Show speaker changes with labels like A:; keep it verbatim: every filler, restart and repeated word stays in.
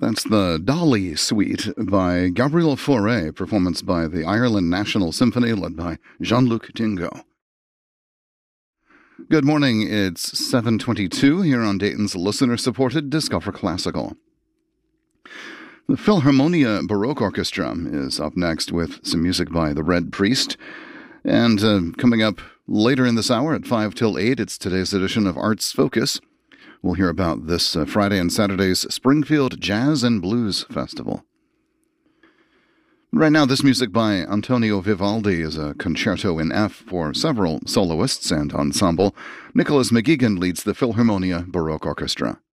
A: That's the Dolly Suite by Gabriel Fauré, performance by the Ireland National Symphony led by Jean-Luc Tingo. Good morning, it's seven twenty-two here on Dayton's listener-supported Discover Classical. The Philharmonia Baroque Orchestra is up next with some music by the Red Priest. And uh, coming up later in this hour at five till eight, it's today's edition of Arts Focus. We'll hear about this uh, Friday and Saturday's Springfield Jazz and Blues Festival. Right now, this music by Antonio Vivaldi is a concerto in F for several soloists and ensemble. Nicholas McGeegan leads the Philharmonia Baroque Orchestra.